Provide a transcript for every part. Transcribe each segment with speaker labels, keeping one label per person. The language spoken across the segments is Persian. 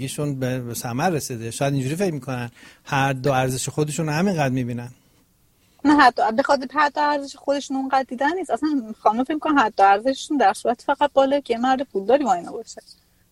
Speaker 1: ایشون به ثمر رسیده. شاید اینجوری فکر میکنن هر دو ارزش خودشون همینقدر میبینن.
Speaker 2: نه حتی بخاطر حد ارزش خودشون اونقدر دیدن نیست. اصلا خانم فکر می‌کنه حد ارزششون در صورت فقط بالا که مرد پولداری با اینا باشه.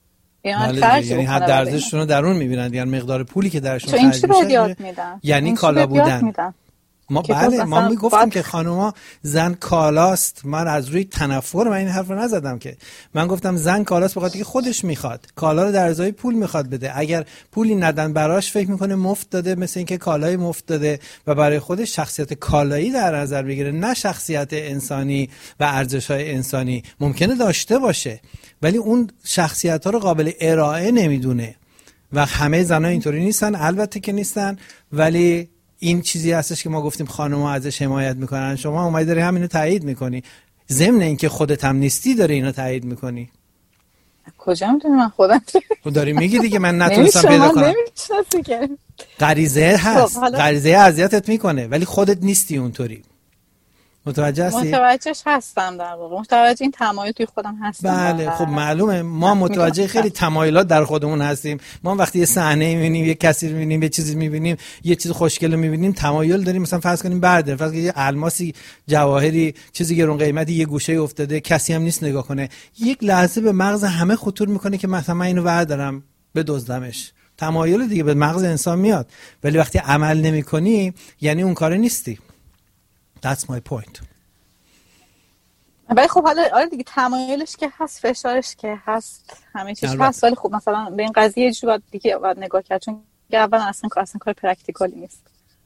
Speaker 1: یعنی حد ارزششون رو درون میبینن، یعنی مقدار پولی که درشون
Speaker 2: خرج میشه
Speaker 1: یعنی کالا بودن. ما بله ما میگفتیم که خانوما زن کالاست. من از روی تنفر من این حرف رو نزدم که من گفتم زن کالاست بخاطر که خودش میخواد کالا رو در ازای پول میخواد بده. اگر پولی ندن براش فکر میکنه مفت داده، مثل اینکه کالای مفت داده و برای خودش شخصیت کالایی در نظر بگیره، نه شخصیت انسانی و ارزش‌های انسانی. ممکنه داشته باشه ولی اون شخصیت‌ها رو قابل ارائه نمیدونه و همه زن‌ها اینطوری نیستن، البته که نیستن، ولی این چیزی هستش که ما گفتیم خانم‌ها ازش حمایت میکنن. شما اومدی داری همینو تایید میکنی، ضمن اینکه خودت هم نیستی داری اینو تایید میکنی.
Speaker 2: کجا میدونی من خودم
Speaker 1: داری میگی دیگه من نتونستم پیدا کنم. غریزه هست، غریزه اذیتت میکنه ولی خودت نیستی اونطوری. متوجه هستی؟
Speaker 2: متوجهش هستم، در واقع متوجه این تمایل توی خودم هستم.
Speaker 1: بله خب معلومه ما متوجه خیلی تمایلات در خودمون هستیم. ما وقتی یه صحنه میبینیم، یه کسی میبینیم، یه چیزی میبینیم، یه چیز خوشگل میبینیم، تمایل داریم مثلا فرض کنیم برده، فرض کنیم یه الماسی، جواهری، چیزی گرون قیمتی یه گوشه افتاده، کسی هم نیست نگاه کنه، یک لحظه به مغز همه خطور میکنه که مثلا من اینو بردارم بدزدمش. تمایل دیگه به مغز انسان میاد، ولی وقتی عمل نمیکنی یعنی اون کار نیستی. That's my point.
Speaker 2: ولی خب حالا آره دیگه تمایلش که هست، فشارش که هست، همه چیز هست، ولی خب مثلا به این قضیه یه جوری باید نگاه کرد، چون اولا اصلا کار پرکتیکالی نیست،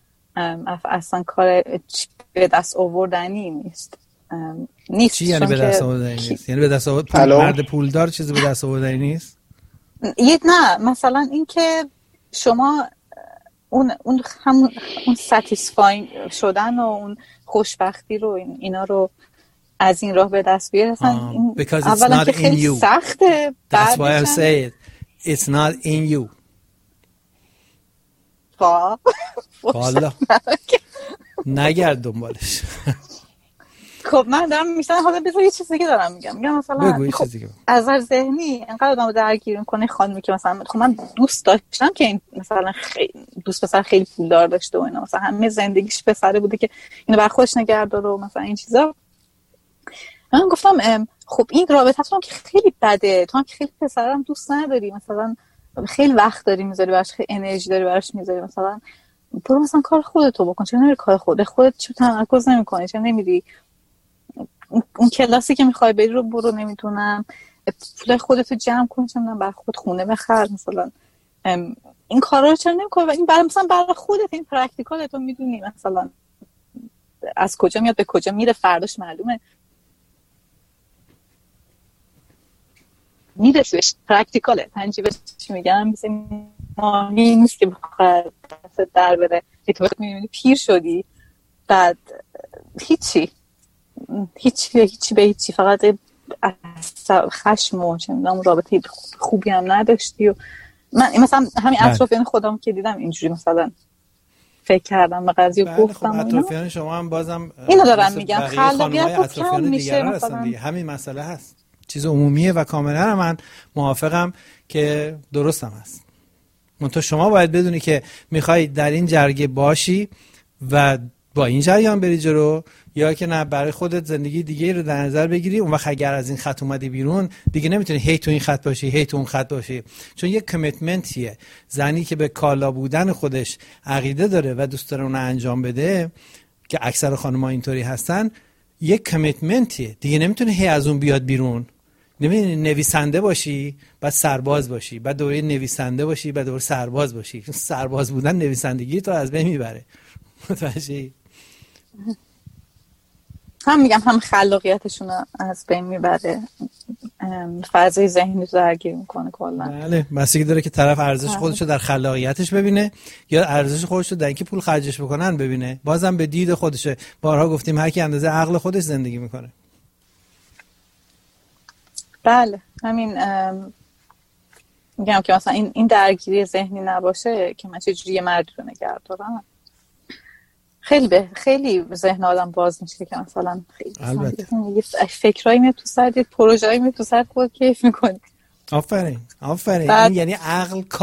Speaker 2: اصلا کار به دست آوردنی نیست.
Speaker 1: چی یعنی به دست آوردنی نیست؟ یعنی به دست آوردن مرد پولدار چیزی به دست آوردنی نیست؟
Speaker 2: نه مثلا این که شما اون ساتیسفاینگ شدن و اون خوشبختی رو اینا رو از این راه به دست بیاره، اصلا اولا که خیلی سخته.
Speaker 1: That's why I say it. It's not in you. والا نگرد دنبالش.
Speaker 2: خب من دارم میشنم، حالا بذار یه چیز دیگه دارم میگم مثلا خب از نظر ذهنی اینقدر آدمو درگیر میکنه خانمی که مثلا خب من دوست داشتم که این مثلا دوست پسر خیلی پولدار داشته و اینا، مثلا همه زندگیش پسره بوده که اینو بر خودش نگه داره و مثلا این چیزا. من گفتم خب این رابطه‌تون که خیلی بده، تو هم که خیلی پسرم دوست نداری، مثلا خیلی وقت داری میذاری براش، خیلی انرژی داری براش میذاری، مثلا برو مثلا کار خودتو بکن، چرا نمیری کار خودت چرا تمرکز نمی‌کنی، چرا نمیری اون کلاسی که میخوای بری رو برو، نمیتونم پول خودتو جمع کن، چون من برای خود خونه بخر، مثلا این کارا رو چرا نمی‌کنی؟ و این برای مثلا برای خودت این پرکتیکال تو میدونی مثلا از کجا میاد به کجا میره، فرداش معلومه میرسش. پرکتیکاله، تنجیبش میگم مثل ماهی نیست که بخواد در بره تو میبینی پیر شدی بعد هیچی به هیچی، فقط خشم و چندم رابطه خوبی هم نداشتی. و من مثلا همین اطرافیان خودم که دیدم اینجوری مثلا فکر کردم به قضیه گفتم.
Speaker 1: خب اطرافیان شما هم بازم
Speaker 2: اینو دارم میگم، خلاقیت کم میشه
Speaker 1: مثلا همین مسئله هست، چیز عمومیه و کاملا من موافقم که درستم هست. منتها شما باید بدونی که میخوای در این جرگه باشی و با این جریان بری جلو، یا که نه برای خودت زندگی دیگه رو در نظر بگیری. اون وقت اگر از این خط اومدی بیرون دیگه نمیتونی هی تو این خط باشی هی تو اون خط باشی، چون یک کمیتمنتیه. زنی که به کالا بودن خودش عقیده داره و دوست داره اون انجام بده، که اکثر خانم‌ها اینطوری هستن، یک کمیتمنتیه دیگه، نمیتونه هی از اون بیاد بیرون. نمی‌دونی نویسنده باشی بعد سرباز باشی، بعد دوره نویسنده باشی بعد دوره سرباز باشی، چون سرباز بودن نویسندگی تو از بین میبره. متوجهی؟
Speaker 2: هم میگم هم خلاقیتشون از بین میبره، فضای ذهنی رو درگیر میکنه کلا.
Speaker 1: بله، مسئله داره که طرف ارزش خودش رو در خلاقیتش ببینه یا ارزش خودش رو در اینکه پول خرجش بکنن ببینه. بازم به دید خودشه. بارها گفتیم هر کی اندازه عقل خودش زندگی میکنه.
Speaker 2: بله همین میگم که مثلا این درگیری ذهنی نباشه که من چجوری مرد رو نگه دارم، خیلی ذهن آدم باز میشه که مثلا خیلی فکرایی میاد تو سر، پروژه‌ای میاد تو سر، خود کیف میکنی.
Speaker 1: آفرین این یعنی عقل